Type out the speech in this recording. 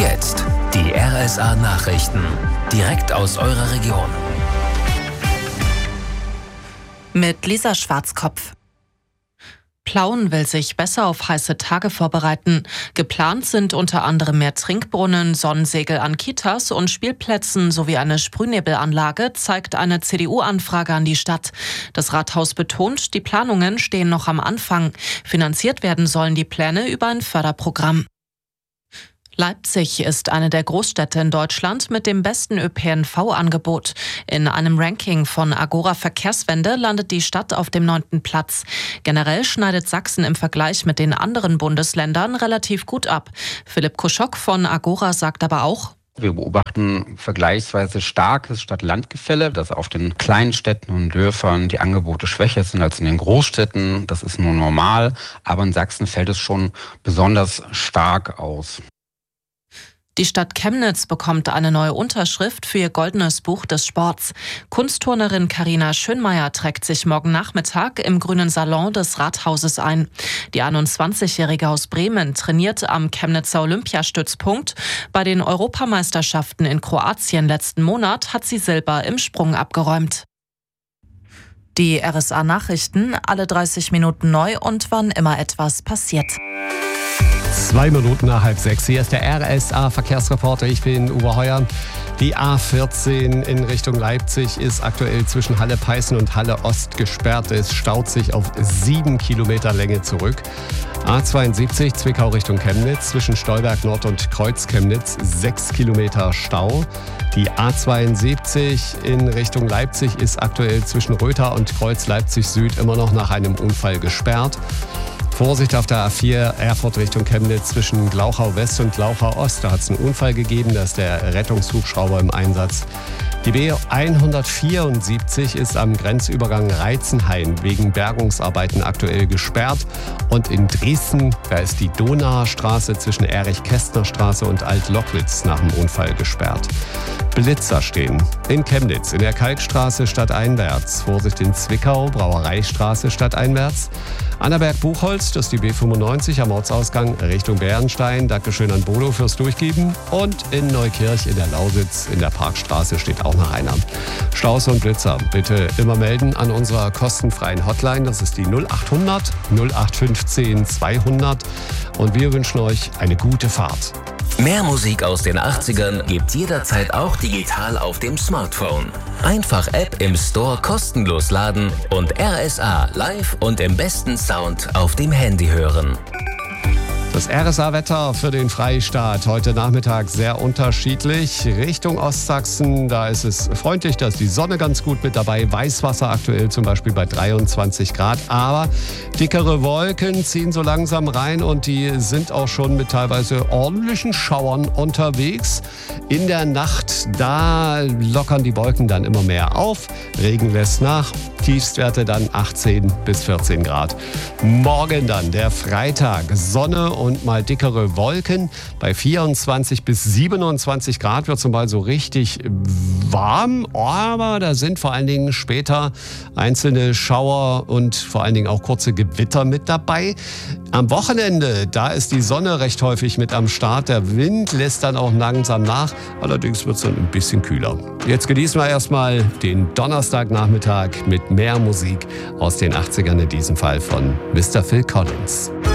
jetzt die RSA Nachrichten. Direkt aus eurer Region. Mit Lisa Schwarzkopf. Plauen will sich besser auf heiße Tage vorbereiten. Geplant sind unter anderem mehr Trinkbrunnen, Sonnensegel an Kitas und Spielplätzen sowie eine Sprühnebelanlage, zeigt eine CDU-Anfrage an die Stadt. Das Rathaus betont, die Planungen stehen noch am Anfang. Finanziert werden sollen die Pläne über ein Förderprogramm. Leipzig ist eine der Großstädte in Deutschland mit dem besten ÖPNV-Angebot. In einem Ranking von Agora Verkehrswende landet die Stadt auf dem 9. Platz. Generell schneidet Sachsen im Vergleich mit den anderen Bundesländern relativ gut ab. Philipp Koschok von Agora sagt aber auch: Wir beobachten vergleichsweise starkes Stadt-Land-Gefälle, dass auf den kleinen Städten und Dörfern die Angebote schwächer sind als in den Großstädten. Das ist nur normal, aber in Sachsen fällt es schon besonders stark aus. Die Stadt Chemnitz bekommt eine neue Unterschrift für ihr goldenes Buch des Sports. Kunstturnerin Carina Schönmeier trägt sich morgen Nachmittag im grünen Salon des Rathauses ein. Die 21-Jährige aus Bremen trainiert am Chemnitzer Olympiastützpunkt. Bei den Europameisterschaften in Kroatien letzten Monat hat sie Silber im Sprung abgeräumt. Die RSA Nachrichten, alle 30 Minuten neu und wann immer etwas passiert. 2 Minuten nach 5:30. Hier ist der RSA Verkehrsreporter. Ich bin Uwe Heuer. Die A14 in Richtung Leipzig ist aktuell zwischen Halle-Peißen und Halle-Ost gesperrt. Es staut sich auf 7 Kilometer Länge zurück. A72 Zwickau Richtung Chemnitz zwischen Stolberg Nord und Kreuz Chemnitz 6 Kilometer Stau. Die A72 in Richtung Leipzig ist aktuell zwischen Rötha und Kreuz Leipzig Süd immer noch nach einem Unfall gesperrt. Vorsicht auf der A4 Erfurt Richtung Chemnitz zwischen Glauchau West und Glauchau Ost. Da hat es einen Unfall gegeben, da ist der Rettungshubschrauber im Einsatz. Die B174 ist am Grenzübergang Reitzenhain wegen Bergungsarbeiten aktuell gesperrt. Und in Dresden, da ist die Donauer Straße zwischen Erich-Kästner-Straße und Alt-Lockwitz nach dem Unfall gesperrt. Blitzer stehen in Chemnitz, in der Kalkstraße stadteinwärts. Vorsicht in Zwickau, Brauereistraße stadteinwärts. Annaberg-Buchholz, das ist die B95 am Ortsausgang Richtung Bärenstein. Dankeschön an Bodo fürs Durchgeben. Und in Neukirch in der Lausitz in der Parkstraße steht auch noch einer. Staus und Blitzer bitte immer melden an unserer kostenfreien Hotline. Das ist die 0800 0815 200. Und wir wünschen euch eine gute Fahrt. Mehr Musik aus den 80ern gibt's jederzeit auch digital auf dem Smartphone. Einfach App im Store kostenlos laden und RSA live und im besten Sound auf dem Handy hören. Das RSA-Wetter für den Freistaat heute Nachmittag sehr unterschiedlich. Richtung Ostsachsen, da ist es freundlich, da ist die Sonne ganz gut mit dabei. Weißwasser aktuell zum Beispiel bei 23 Grad. Aber dickere Wolken ziehen so langsam rein und die sind auch schon mit teilweise ordentlichen Schauern unterwegs. In der Nacht, da lockern die Wolken dann immer mehr auf. Regen lässt nach. Tiefstwerte dann 18 bis 14 Grad. Morgen dann der Freitag. Sonne und mal dickere Wolken. Bei 24 bis 27 Grad wird es mal so richtig warm. Aber da sind vor allen Dingen später einzelne Schauer und vor allen Dingen auch kurze Gewitter mit dabei. Am Wochenende, da ist die Sonne recht häufig mit am Start. Der Wind lässt dann auch langsam nach. Allerdings wird es dann ein bisschen kühler. Jetzt genießen wir erstmal den Donnerstagnachmittag mit mehr Musik aus den 80ern, in diesem Fall von Mr. Phil Collins.